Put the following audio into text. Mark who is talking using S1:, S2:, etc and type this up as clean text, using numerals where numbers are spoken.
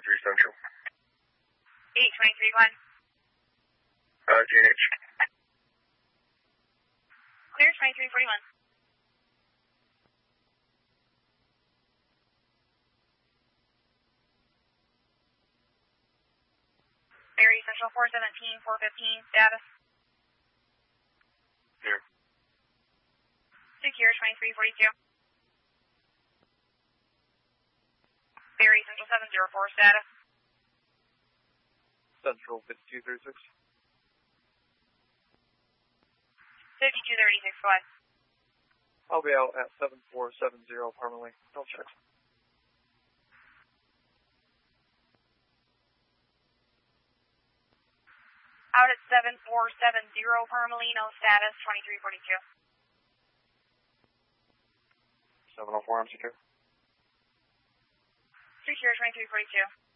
S1: Central.
S2: 823 Glen.
S1: GH.
S2: Clear 2341. Barry Central 417, 415, status.
S1: Here.
S2: Secure 2342. Barry Central 704, status.
S3: Central 5236.
S2: 5236, go ahead.
S3: I'll be out at 7470 permanently. No checks.
S2: Out at 7470 permanently, no status, 2342.
S3: 704, I'm secure.
S2: Secure 2342.